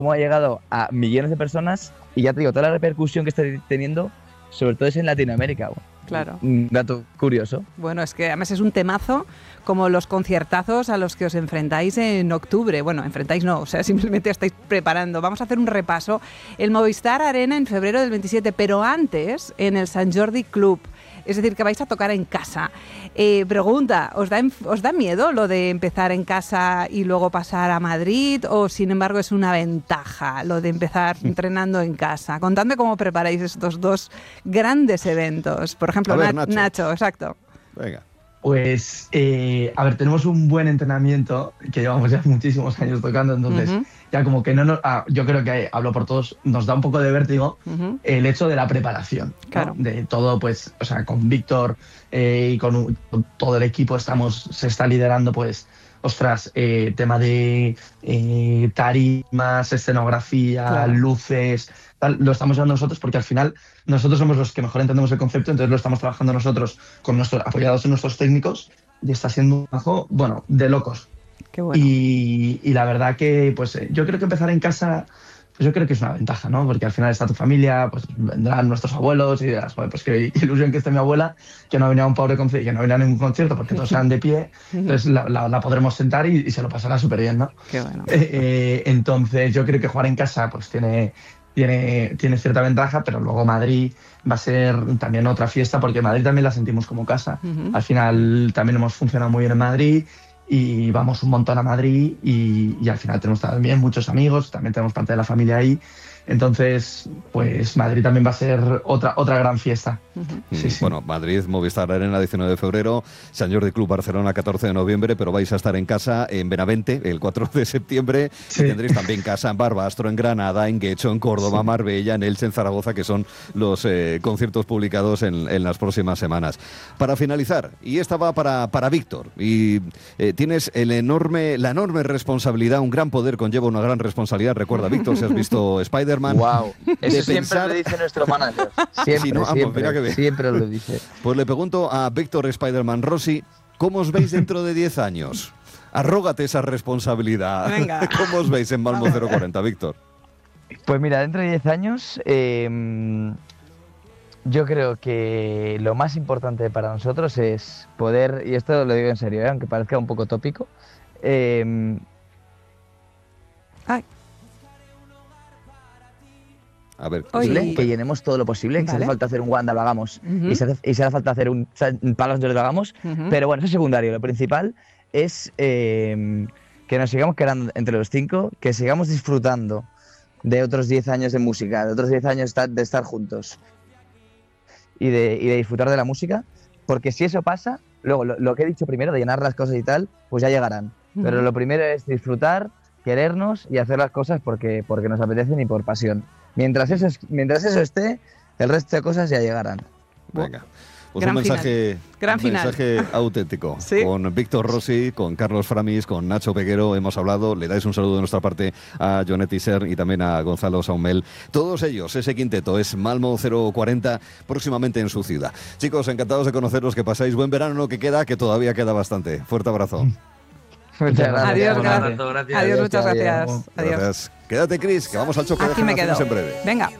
cómo ha llegado a millones de personas y ya te digo, toda la repercusión que está teniendo, sobre todo es en Latinoamérica. Claro. Un dato curioso. Bueno, es que además es un temazo como los conciertazos a los que os enfrentáis en octubre. Bueno, enfrentáis no, o sea, simplemente estáis preparando. Vamos a hacer un repaso. El Movistar Arena en febrero del 27, pero antes en el Sant Jordi Club. Es decir, que vais a tocar en casa. Pregunta, ¿os da miedo lo de empezar en casa y luego pasar a Madrid? ¿O sin embargo es una ventaja lo de empezar entrenando en casa? Contadme cómo preparáis estos dos grandes eventos. Por ejemplo, Nacho, exacto. Venga. Pues, a ver, tenemos un buen entrenamiento que llevamos ya muchísimos años tocando, entonces ya como que no nos... yo creo que, hablo por todos, nos da un poco de vértigo el hecho de la preparación, ¿no? Claro. De todo, pues, o sea, con Víctor y con todo el equipo se está liderando, pues, ostras, tema de tarimas, escenografía, claro, luces, tal, lo estamos llevando nosotros porque al final nosotros somos los que mejor entendemos el concepto, entonces lo estamos trabajando nosotros apoyados en nuestros técnicos y está siendo un trabajo, bueno, de locos. Qué bueno. Y la verdad que, pues, yo creo que empezar en casa, pues yo creo que es una ventaja, ¿no? Porque al final está tu familia, pues vendrán nuestros abuelos y dirás, joder, pues qué ilusión que esté mi abuela, que no ha venido a un pobre concierto, que no ha venido a ningún concierto porque todos sean de pie, entonces la podremos sentar y se lo pasará súper bien, ¿no? Qué bueno. Entonces yo creo que jugar en casa pues tiene cierta ventaja, pero luego Madrid va a ser también otra fiesta porque Madrid también la sentimos como casa. Al final también hemos funcionado muy bien en Madrid y vamos un montón a Madrid y al final tenemos también muchos amigos, también tenemos parte de la familia ahí. Entonces, pues Madrid también va a ser otra gran fiesta. Sí. Bueno, Madrid, Movistar Arena, 19 de febrero, Sant Jordi Club Barcelona, 14 de noviembre, pero vais a estar en casa en Benavente el 4 de septiembre y tendréis también casa en Barbastro, en Granada, en Guecho, en Córdoba, Marbella, en Elche, en Zaragoza, que son los conciertos publicados en las próximas semanas. Para finalizar, y esta va para Víctor, y tienes la enorme responsabilidad, un gran poder conlleva una gran responsabilidad. Recuerda, Víctor, si has visto Spider-Man. Wow, eso siempre lo dice nuestro manager. Siempre lo dice. Pues le pregunto a Víctor Spider-Man Rossi, ¿cómo os veis dentro de 10 años? Arrógate esa responsabilidad. Venga. ¿Cómo os veis en Malmo 040, Víctor? Pues mira, dentro de 10 años, yo creo que lo más importante para nosotros es poder, y esto lo digo en serio, aunque parezca un poco tópico, A ver, que llenemos todo lo posible, que si hace falta hacer un Wanda lo hagamos, y si hace falta hacer un Palos de Oro lo hagamos, pero bueno, eso es secundario. Lo principal es que nos sigamos quedando entre los 5, que sigamos disfrutando de otros 10 años de música, de otros 10 años de estar juntos y de disfrutar de la música, porque si eso pasa, luego lo que he dicho primero, de llenar las cosas y tal, pues ya llegarán. Pero lo primero es disfrutar, querernos y hacer las cosas porque nos apetecen y por pasión. Mientras eso esté, el resto de cosas ya llegarán. Venga. Pues un mensaje auténtico. ¿Sí? Con Víctor Rossi, con Carlos Framis, con Nacho Peguero hemos hablado. Le dais un saludo de nuestra parte a Jonet Isern y también a Gonzalo Saumel. Todos ellos, ese quinteto, es Malmo 040, próximamente en su ciudad. Chicos, encantados de conoceros, que pasáis buen verano, que todavía queda bastante. Fuerte abrazo. Muchas gracias. Adiós, gracias. Adiós, muchas gracias. Adiós. Gracias. Quédate, Cris, que vamos al choque de Aquí me quedo. generaciones en breve. Venga.